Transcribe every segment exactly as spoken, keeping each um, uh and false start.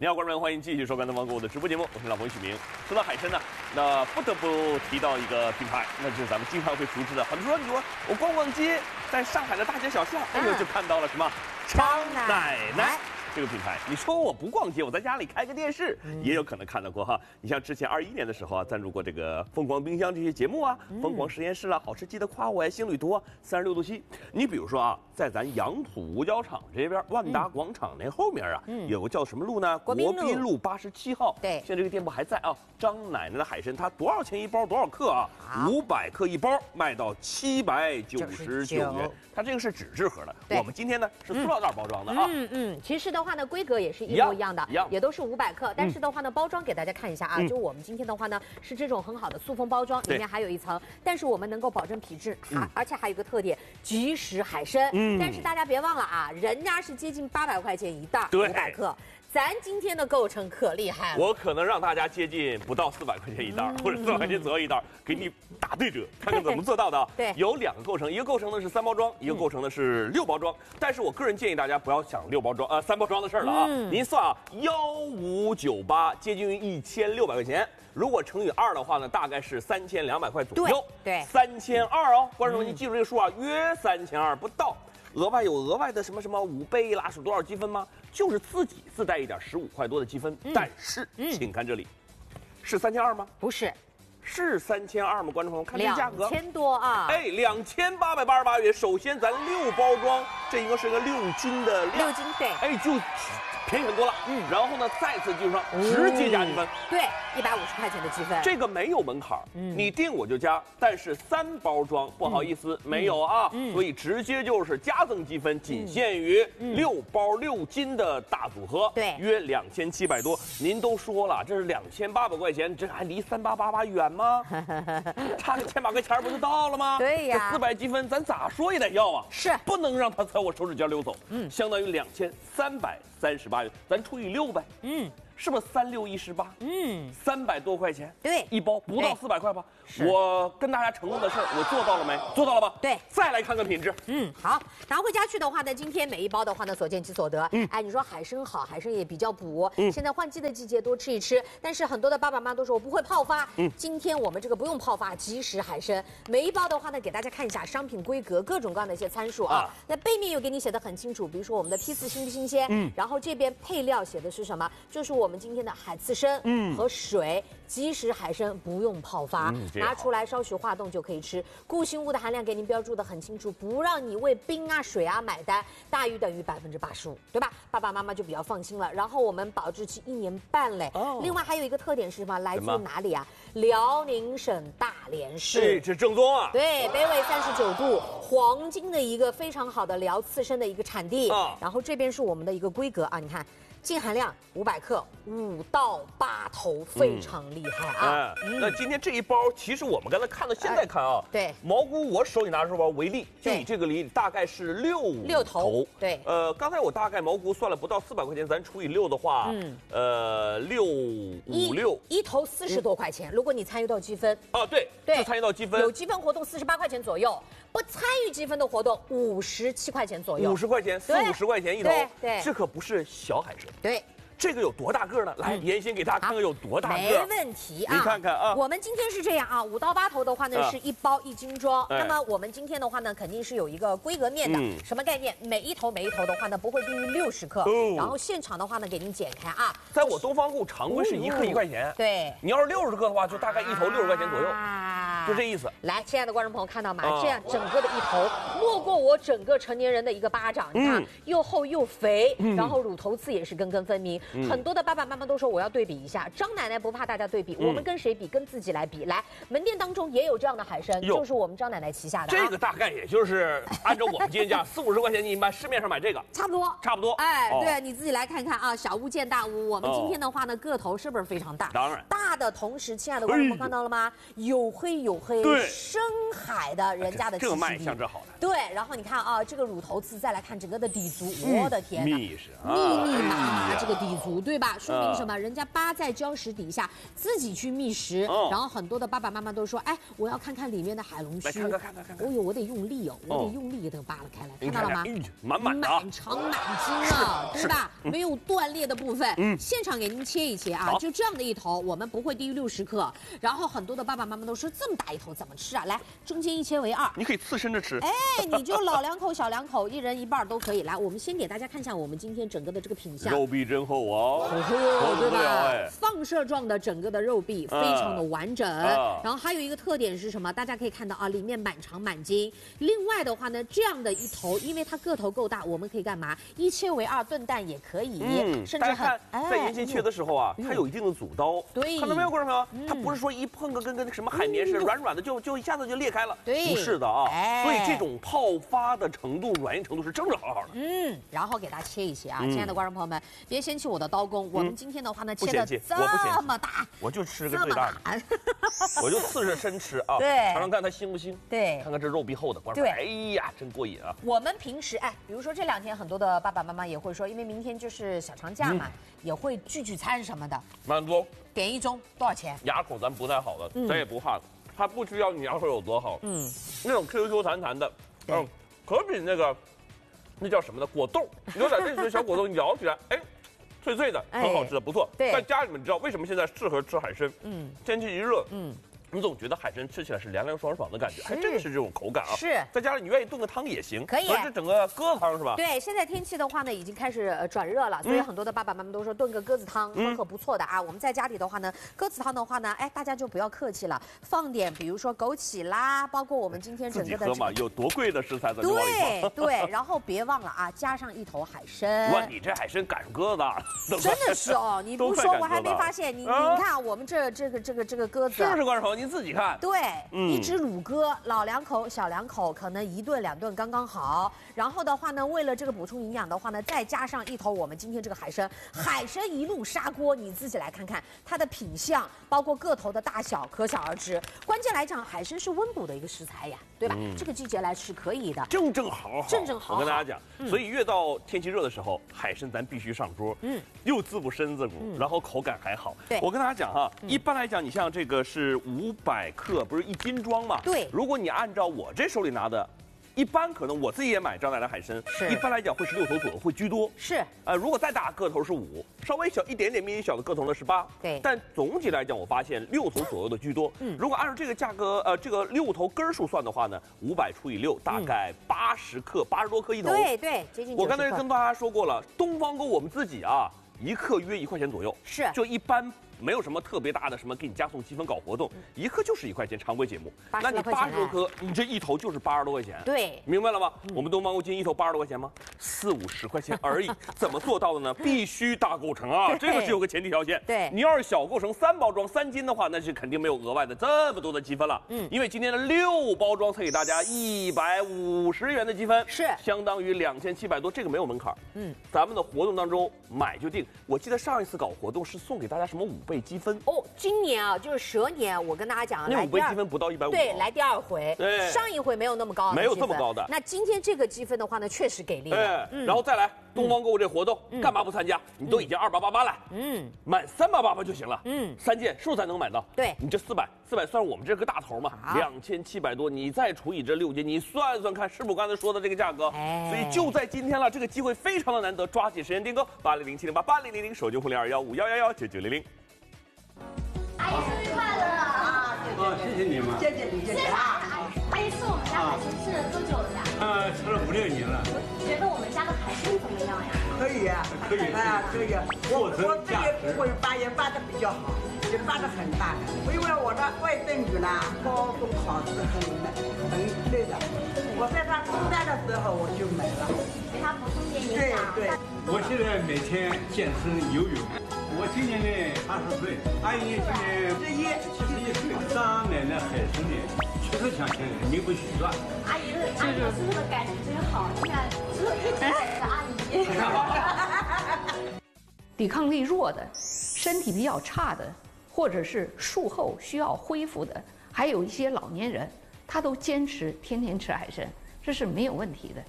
你好，观众们，欢迎继续收看东方购物的直播节目，我是老朋友许明。说到海参呢，那不得不提到一个品牌，那就是咱们经常会熟知的。很多人你说我逛逛街，在上海的大街小巷，哎呦就看到了什么张奶奶。这个品牌，你说我不逛街，我在家里开个电视，嗯、也有可能看到过哈。你像之前二一年的时候啊，赞助过这个疯狂冰箱这些节目啊，嗯、疯狂实验室啦、啊，好吃记得夸我呀，新旅途啊，三十六度七。你比如说啊，在咱杨浦五角场这边，万达广场那后面啊，嗯、有个叫什么路呢？国宾路八十七号。对，现在这个店铺还在啊。张奶奶的海参，它多少钱一包？多少克啊？五百克一包，卖到七百九十九元。它这个是纸质盒的，我们今天呢是塑料袋包装的啊。 嗯嗯，其实的话呢，规格也是一模一样的，也都是五百克。但是的话呢，包装给大家看一下啊，就我们今天的话呢是这种很好的塑封包装，里面还有一层，但是我们能够保证品质，啊，而且还有一个特点，即食海参。嗯，但是大家别忘了啊，人家是接近八百块钱一袋，五百克。咱今天的构成可厉害了， 我可能让大家接近不到四百块钱一袋，嗯、或者四百块钱左右一袋，给你打对折，看看怎么做到的。对，有两个构成，一个构成的是三包装，一个构成的是六包装。嗯、但是我个人建议大家不要想六包装，呃，三包装的事儿了啊。嗯、您算啊，幺五九八接近于一千六百块钱，如果乘以二的话呢，大概是三千两百块左右。 对， 三千二哦，观众们，你记住这个数啊，约三千二不到。额外有额外的什么什么五倍啦，是多少积分吗？就是自己自带一点十五块多的积分，嗯、但是、嗯、请看这里，是三千二吗？ 不是， 是三千二吗？观众朋友，看这价格， 两千多啊！ 哎，两千八百八十八元。首先，咱六包装，这应该是个六斤的量， 六斤对， 哎，就便宜很多了。嗯，然后呢，再次记住上，直接加积分， 对，一百五十块钱的积分， 这个没有门槛，嗯，你定我就加，但是三包装不好意思、嗯、没有啊，嗯、所以直接就是加增积分，仅限于六包六斤的大组合，对、嗯，约两千七百多。您都说了，这是两千八百块钱，这还离三八八八远吗？差个千把块钱不就到了吗？ 对呀， 这四百积分咱咋说也得要啊， 是不能让它在我手指尖溜走，嗯，相当于两千三百三十八元，咱除以六呗，嗯。是不是三六一十八？嗯，三百多块钱， 对， 一包不到四百块吧？我跟大家承诺的事儿，我做到了没？做到了吧？ 对， 再来看看品质。 嗯，好，拿回家去的话呢，今天每一包的话呢，所见即所得。嗯，哎，你说海参好，海参也比较补。嗯，现在换季的季节多吃一吃。但是很多的爸爸妈妈都说我不会泡发。嗯，今天我们这个不用泡发，即食海参，每一包的话呢，给大家看一下商品规格，各种各样的一些参数啊。啊那背面又给你写的很清楚，比如说我们的批次新不新鲜？嗯，然后这边配料写的是什么？就是我们今天的海刺参，嗯，和水，即食海参不用泡发，嗯、拿出来稍许化冻就可以吃。固形物的含量给您标注的很清楚，不让你为冰啊、水啊买单，大于等于百分之八十五，对吧？爸爸妈妈就比较放心了。然后我们保质期一年半嘞。哦。另外还有一个特点是什么？来自哪里啊？辽宁省大连市。 对，这正宗啊。 对，北纬三十九度，黄金的一个非常好的辽刺参的一个产地。啊。然后这边是我们的一个规格啊，你看。净含量五百克，五到八头，非常厉害啊！ 嗯嗯、那今天这一包，其实我们刚才看到，现在看啊， 呃、对蘑菇，我手里拿着包为例，就以这个里大概是六六头，对， 呃，刚才我大概蘑菇算了不到四百块钱，咱除以六的话，嗯，呃，六五六一头四十多块钱，如果你参与到积分， 哦，对对，参与到积分， 有积分活动四十八块钱左右。不参与积分的活动，五十七块钱左右， 五十块钱，四五十块钱一头， 对对， 这可不是小海参， 对。 这个有多大个呢？来，严先给大家看看有多大个。 没问题啊， 你看看啊。 我们今天是这样啊，五到八头的话呢是一包一斤装。那么我们今天的话呢，肯定是有一个规格面的。什么概念？每一头每一头的话呢，不会低于六十克。然后现场的话呢，给您剪开啊。 在我东方购常规是一克一块钱。 对。 你要是六十克的话，就大概一头六十块钱左右。啊，就这意思。 来，亲爱的观众朋友，看到吗？这样整个的一头，没过我整个成年人的一个巴掌。你看，又厚又肥，然后乳头刺也是根根分明。很多的爸爸妈妈都说我要对比一下，张奶奶不怕大家对比，嗯、我们跟谁比？跟自己来比。来，门店当中也有这样的海参，就是我们张奶奶旗下的、啊。 这个大概也就是按照我们今天价四五十块钱，你买市面上买这个差不多， 差不多。 哎，哦、对，你自己来看看啊，小巫见大巫。我们今天的话呢，个头是不是非常大？ 当然， 大的同时，亲爱的观众们看到了吗？有黑有黝黑、 对深海的人家的这个卖相相这好的。 对，然后你看啊，这个乳头刺，再来看整个的底足，我的天哪， 密实， 密密麻麻这个底足，对吧？说明什么？人家扒在礁石底下自己去觅食，然后很多的爸爸妈妈都说，哎，我要看看里面的海龙须， 来看看看看看看。 哦呦，我得用力哦，我得用力给它扒拉开来，看到了吗？ 满满的， 满长满筋啊，对吧？没有断裂的部分，嗯，现场给您切一切啊，就这样的一头，我们不会低于六十克。然后很多的爸爸妈妈都说，这么大一头怎么吃啊？来，中间一切为二， 你可以刺身着吃。 哎，你就老两口、小两口，一人一半都可以。来，我们先给大家看一下我们今天整个的这个品相， 肉壁真厚啊， 哦，对吧？放射状的整个的肉壁非常的完整。然后还有一个特点是什么？大家可以看到啊，里面满长满筋。另外的话呢，这样的一头，因为它个头够大，我们可以干嘛？一切为二炖蛋也可以，嗯，甚至很在沿线切的时候啊，它有一定的阻刀。 对， 看到没有，观众朋友？它不是说一碰个跟跟什么海绵似的软软的，就就一下子就裂开了。对，不是的啊。所以这种泡发的程度、软硬程度是正正好好的。 嗯，然后给它切一切啊，亲爱的观众朋友们，别嫌弃我的刀工，我们今天的话呢，切的这么大， 我就吃个最大的，我就刺着身吃啊。 对， 尝尝看它腥不腥？ 对， 看看这肉壁厚的，观众，哎呀，真过瘾啊！ 我们平时哎，比如说这两天很多的爸爸妈妈也会说，因为明天就是小长假嘛，也会聚聚餐什么的。 满足。 点一盅多少钱？ 牙口咱不太好的，咱也不怕，它不需要你牙口有多好，嗯，那种 Q Q 弹弹的，嗯，可比那个那叫什么的果冻，有点类似小果冻，你咬起来，哎，脆脆的，很好吃的，不错。 对， 在家里面，你知道为什么现在适合吃海参？嗯，天气一热，嗯。你总觉得海参吃起来是凉凉爽爽的感觉，还真是这种口感啊！ 是， 在家里你愿意炖个汤也行， 可以。 这整个鸽子汤是吧？ 对，现在天气的话呢，已经开始呃转热了，所以很多的爸爸妈妈都说炖个鸽子汤很可不错的啊。我们在家里的话呢，鸽子汤的话呢，哎，大家就不要客气了，放点比如说枸杞啦，包括我们今天整个的喝嘛，有多贵的食材咱就往里放。对对，然后别忘了啊，加上一头海参。 哇，你这海参赶鸽子， 真的是哦！你不说我还没发现。你你看我们这这个这个这个鸽子， 是是观众朋友您自己看。 对。嗯、一只乳鸽，老两口、小两口，可能一顿两顿刚刚好。然后的话呢，为了这个补充营养的话呢，再加上一头我们今天这个海参，海参一路砂锅，你自己来看看它的品相，包括个头的大小，可想而知。关键来讲，海参是温补的一个食材呀，对吧？嗯、这个季节来吃可以的， 正正好好， 正正好好。 我跟大家讲，嗯、所以越到天气热的时候，海参咱必须上桌，嗯，又滋补身子骨，嗯、然后口感还好。 对， 我跟大家讲哈，嗯、一般来讲，你像这个是五百克，不是一斤装嘛？ 对， 如果你按照我这手里拿的，一般可能我自己也买张奶奶海参，一般来讲会是六头左右，会居多。 是， 呃，如果再大个头是五，稍微小一点点迷你小的个头呢是八。 对， 但总体来讲，我发现六头左右的居多。嗯，如果按照这个价格，呃，这个六头根数算的话呢，五百除以六，大概八十克，八十多克一头。 对对，接近。 我刚才跟大家说过了，东方沟我们自己啊，一克约一块钱左右。 是， 就一般。没有什么特别大的什么给你加送积分搞活动，一克就是一块钱，常规节目。那你八十多颗，你这一头就是八十多块钱。 对， 明白了吗？我们东方沟今天一头八十多块钱吗？四五十块钱而已。怎么做到的呢？必须大构成啊，这个是有个前提条件。 对， 你要是小构成三包装三斤的话，那是肯定没有额外的这么多的积分了。嗯，因为今天的六包装才给大家一百五十元的积分， 是相当于两千七百多，这个没有门槛。嗯，咱们的活动当中买就定。我记得上一次搞活动是送给大家什么五倍积分哦。今年啊，就是蛇年，我跟大家讲， 那五倍积分不到一百五， 对，来第二回， 对， 上一回没有那么高， 没有这么高的。 那今天这个积分的话呢，确实给力了。 嗯，然后再来东方购这活动，干嘛不参加？你都已经二八八八了，嗯，满三八八八就行了，嗯，三件是不是才能买到？ 对， 你这四百，四百算是我们这个大头嘛，两千七百多，你再除以这六斤，你算算看，是不是我刚才说的这个价格？哎，所以就在今天了，这个机会非常的难得，抓紧时间订购八零零七零八八零零零，手机互零二幺五幺幺幺九九零零。 阿姨生日快乐啊！ 啊，谢谢你们， 谢谢你，谢谢啊！阿姨吃我们家海参吃了多久了呀？ 啊，吃了五六年了。 觉得我们家的海参怎么样呀？ 可以呀， 可以啊，可以。我我这也不会发也发的比较好，也发的很大的。因为我的外甥女呢，高中考试很很累的，我在她初三的时候我就买了， 给她补充点营养。 对对。 我现在每天健身游泳。我今年呢八十岁，阿姨今年十一七十一岁。张奶奶海参呢，确实强行名不虚传。 阿姨的阿姨师傅的感情真好，你看只有一直的阿姨。 抵抗力弱的，身体比较差的，或者是术后需要恢复的， 还有一些老年人，他都坚持天天吃海参，这是没有问题的。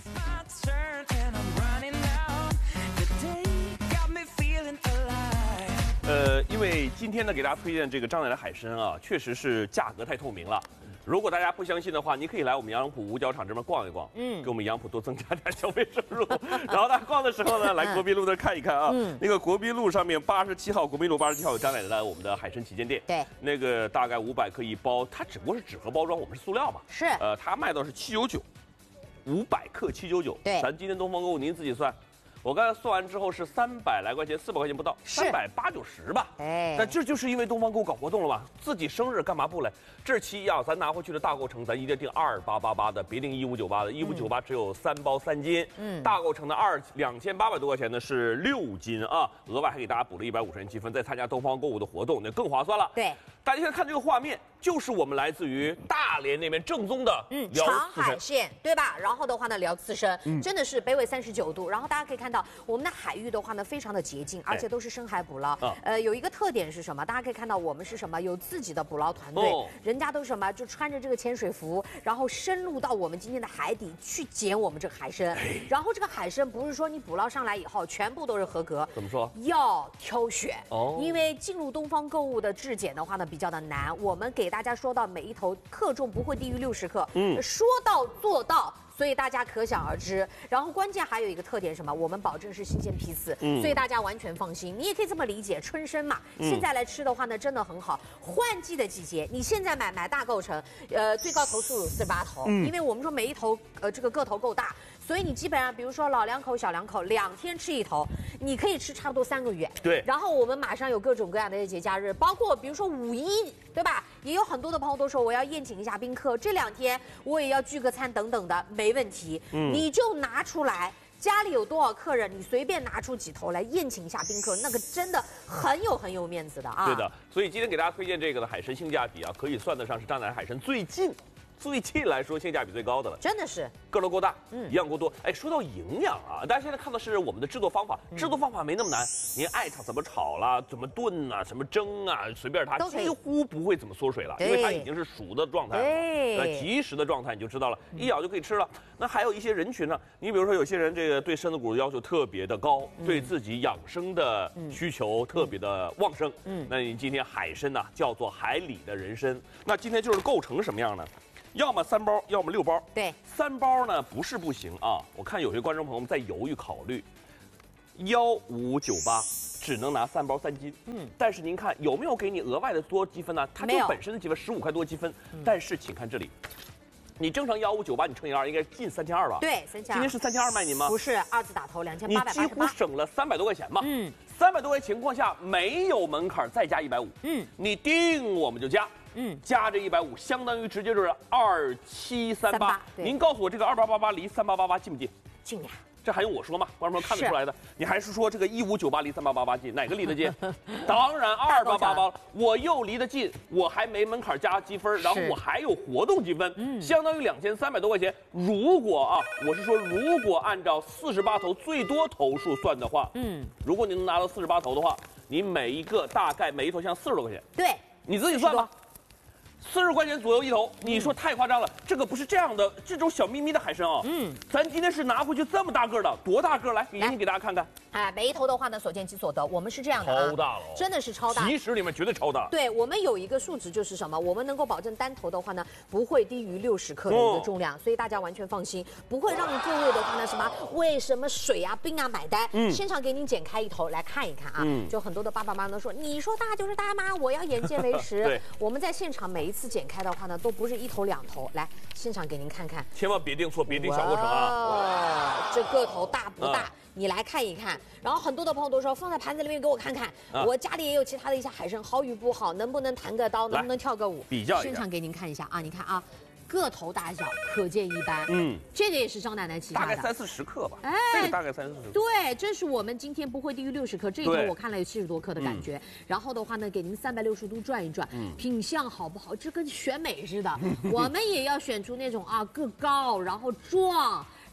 呃，因为今天呢，给大家推荐这个张奶奶海参啊，确实是价格太透明了。如果大家不相信的话，你可以来我们杨杨浦五角场这边逛一逛，嗯，给我们杨浦多增加点消费收入。然后大家逛的时候呢，来国宾路那儿看一看啊，嗯、那个国宾路上面八十七号，国宾路八十七号有张奶奶的我们的海参旗舰店， 对， 那个大概五百克一包，它只不过是纸盒包装，我们是塑料嘛， 是， 呃，它卖到是七九九，五百克七九九， 对， 咱今天东方购物您自己算。 我刚才算完之后是三百来块钱，四百块钱不到，三百八九十吧。哎，但这就是因为东方购物搞活动了嘛，自己生日干嘛不来？这是其一啊，咱拿回去的大购成，咱一定订二八八八的，别订一五九八的，一五九八只有三包三斤。嗯，大购成的二两千八百多块钱呢是六斤啊，额外还给大家补了一百五十元积分，再参加东方购物的活动，那更划算了。 对， 大家现在看这个画面，就是我们来自于大连那边正宗的嗯长海鲜，对吧？然后的话呢，辽刺身，嗯、真的是北纬三十九度，然后大家可以看到我们的海域的话呢，非常的洁净，而且都是深海捕捞。哎、呃，有一个特点是什么？大家可以看到我们是什么？有自己的捕捞团队，哦、人家都什么？就穿着这个潜水服，然后深入到我们今天的海底去捡我们这个海参。哎、然后这个海参不是说你捕捞上来以后全部都是合格， 怎么说？ 要挑选哦，因为进入东方购物的质检的话呢比较的难，我们给大家说到每一头克重不会低于六十克，嗯，说到做到。 所以大家可想而知，然后关键还有一个特点什么？我们保证是新鲜批次，嗯，所以大家完全放心。你也可以这么理解，春参嘛，嗯、现在来吃的话呢，真的很好。换季的季节，你现在买买大购成，呃，最高头数有四十八头，嗯、因为我们说每一头呃这个个头够大，所以你基本上比如说老两口、小两口，两天吃一头，你可以吃差不多三个月。 对。 然后我们马上有各种各样的节假日，包括比如说五一，对吧？也有很多的朋友都说我要宴请一下宾客，这两天我也要聚个餐等等的，没问题。嗯。 你就拿出来，家里有多少客人，你随便拿出几头来宴请一下宾客，那个真的很有很有面子的啊。 对的，所以今天给大家推荐这个的海参性价比啊，可以算得上是张奶奶海参最近。 最近来说性价比最高的了， 真的是个头够大，嗯，营养够多。哎，说到营养啊，大家现在看的是我们的制作方法，嗯、制作方法没那么难，您爱它怎么炒啦，怎么炖啊，什么蒸啊，随便它，几乎不会怎么缩水了，因为它已经是熟的状态了，对，即食的状态你就知道了，一咬就可以吃了。那还有一些人群呢，你比如说有些人这个对身子骨的要求特别的高，嗯、对自己养生的需求特别的旺盛，嗯，那你今天海参呢叫做海里的人参，那今天就是构成什么样呢？ 要么三包，要么六包。 对， 三包呢不是不行啊。我看有些观众朋友们在犹豫考虑，幺五九八只能拿三包三斤。嗯，但是您看有没有给你额外的多积分呢？它就本身的积分十五块多积分，嗯、但是请看这里。 你正常幺五九八，你乘以二应该近三千二吧？ 对，三千二。 今天是三千二卖您吗？ 不是，二字打头两千八百八十八。 你几乎省了三百多块钱嘛。嗯，三百多块情况下没有门槛，再加一百五。嗯，你定我们就加。嗯，加这一百五，相当于直接就是二七三八。您告诉我这个二八八八离三八八八近不近？ 近呀。 这还用我说吗？观众朋友看得出来的。你还是说这个一五九八离三八八八近，哪个离得近？当然二八八八，我又离得近，我还没门槛加积分，然后我还有活动积分，嗯，相当于两千三百多块钱。如果啊，我是说如果按照四十八头最多头数算的话，嗯，如果你能拿到四十八头的话，你每一个大概每一头像四十多块钱。 对， 你自己算吧。 四十块钱左右一头，你说太夸张了。这个不是这样的，这种小咪咪的海参啊，嗯，咱今天是拿回去这么大个的，多大个？来，给你给大家看看。 哎，每一头的话呢，所见即所得。我们是这样的、啊， 超大了， 真的是超大。 其实里面绝对超大。 对，我们有一个数值就是什么？我们能够保证单头的话呢，不会低于六十克的一个重量，哦、所以大家完全放心，不会让各位的话呢什么为什么水啊冰啊买单。嗯，现场给您剪开一头来看一看啊。嗯，就很多的爸爸妈妈都说，你说大就是大吗？我要眼见为实。对，我们在现场每一次剪开的话呢。 都不是一头两头，来现场给您看看， 千万别定错，别定小过程啊！ 这个头大不大？啊、你来看一看。然后很多的朋友都说放在盘子里面给我看看，啊、我家里也有其他的一些海参，好与不好，能不能弹个刀，能不能跳个舞？ 比较现场给您看一下啊，你看啊。 个头大小可见一斑，嗯，这个也是张奶奶旗下的， 大概三四十克吧，哎，这个大概三四十克。 对，这是我们今天不会低于六十克，这一头我看了有七十多克的感觉。嗯、然后的话呢，给您三百六十度转一转，嗯，品相好不好？这跟选美似的，我们也要选出那种啊个高，然后壮。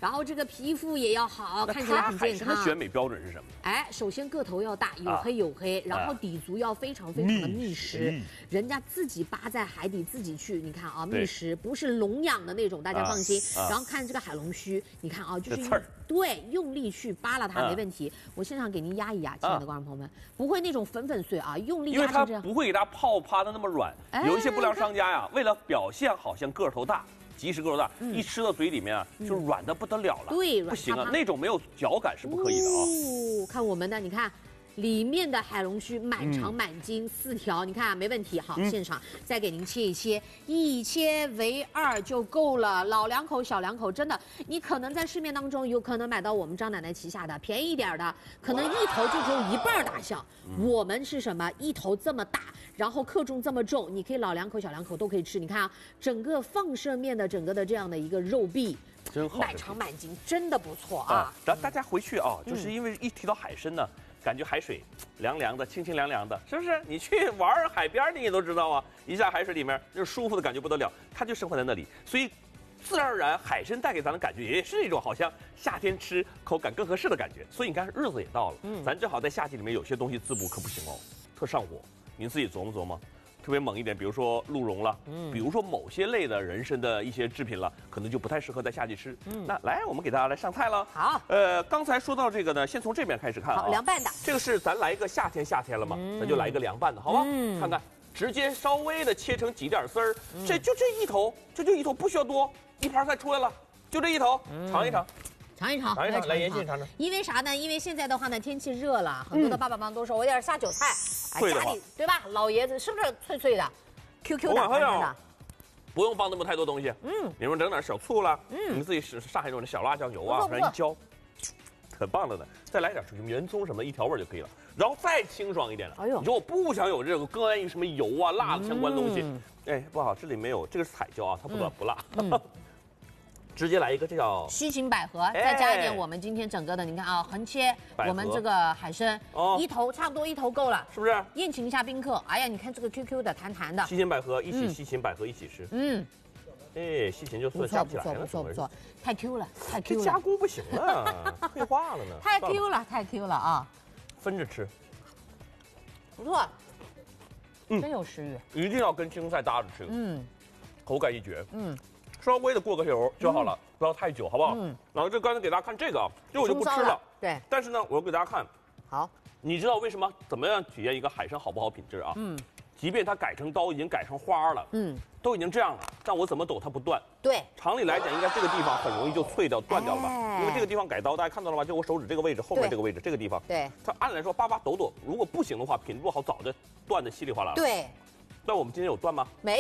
然后这个皮肤也要好，看起来很健康。 海参的选美标准是什么？ 哎，首先个头要大，有黑有黑，啊、然后底足要非常非常的密实，密人家自己扒在海底自己去，你看啊，密实不是笼养的那种，大家放心。啊啊、然后看这个海龙须，你看啊，就是用对用力去扒拉它、啊、没问题。我现场给您压一压，亲爱的观众朋友们，不会那种粉粉碎啊，用力压成这样。 因为它不会给它泡趴的那么软，哎、有一些不良商家呀，为了表现好像个头大。即使个头大，嗯、一吃到嘴里面啊，就软的不得了了。 对， 不行啊，那种没有嚼感是不可以的啊。 哦，看我们的，你看。里面的海龙须满长满筋，四条，你看没问题。好，现场再给您切一切，一切为二就够了。老两口、小两口，真的，你可能在市面当中有可能买到我们张奶奶旗下的便宜一点的，可能一头就只有一半大小。我们是什么？一头这么大，然后克重这么重，你可以老两口、小两口都可以吃。你看啊，整个放射面的整个的这样的一个肉壁。 真好， 满长满筋，真的不错啊！ 然后大家回去啊，就是因为一提到海参呢，感觉海水凉凉的、清清凉凉的，是不是？你去玩海边，你也都知道啊，一下海水里面就舒服的感觉不得了，它就生活在那里，所以自然而然海参带给咱的感觉也是一种好像夏天吃口感更合适的感觉。所以你看日子也到了，嗯，咱正好在夏季里面有些东西滋补可不行哦，特上火，您自己琢磨琢磨。特别猛一点，比如说鹿茸了，嗯，比如说某些类的人参的一些制品了，可能就不太适合在夏季吃。嗯，那来，我们给大家来上菜了。 好， 呃，刚才说到这个呢，先从这边开始看啊。 好，凉拌的。 这个是咱来一个夏天，夏天了嘛，嗯、咱就来一个凉拌的，好吧？嗯，看看，直接稍微的切成几点丝儿，嗯、这就这一头，这就一头，不需要多，一盘菜出来了，就这一头，嗯、尝一尝。 尝一尝， 尝一尝，来妍希尝尝。 因为啥呢？因为现在的话呢，天气热了，很多的爸爸妈妈都说，我有点下酒菜， 脆的家里对吧？老爷子是不是脆脆的 ？Q Q 的，的， 不用放那么太多东西。嗯，你们整点小醋了，嗯，你们自己是上海这种小辣椒油啊，往上一浇，可棒了呢。再来点什么圆葱什么的，一调味就可以了。然后再清爽一点的。哎呦，你说我不想有这个跟于什么油啊、辣的相关的东西，哎，不好，这里没有，这个是彩椒啊，它不辣不辣。直接来一个，这叫西芹百合，再加一点我们今天整个的，你看啊，横切我们这个海参，哦，一头差不多一头够了， 是不是？ 宴请一下宾客。哎呀，你看这个 Q Q 的弹弹的， 西芹百合一起，西芹百合一起吃。嗯，哎，西芹就算下不起来了， 不错不错，太 Q 了，太 Q 了， 加工不行了，退化了呢。 太 Q 了，太 Q 了啊！ 分着吃， 不错，真有食欲。 一定要跟青菜搭着吃，嗯，口感一绝，嗯。稍微的过个油就好了，嗯、不要太久，好不好？嗯。然后这刚才给大家看这个啊，这我就不吃了。 对。 但是呢，我要给大家看。 好。 你知道为什么？怎么样体验一个海参好不好品质啊？嗯。即便它改成刀，已经改成花了，嗯，都已经这样了，但我怎么抖它不断？ 对。 常理来讲，应该这个地方很容易就脆掉、断掉了吧？哎、因为这个地方改刀，大家看到了吗？就我手指这个位置，后面这个位置，这个地方。 对。 它按理来说叭叭抖抖，如果不行的话，品质不好，早就断的稀里哗啦了。 对。 但我们今天有断吗？ 没。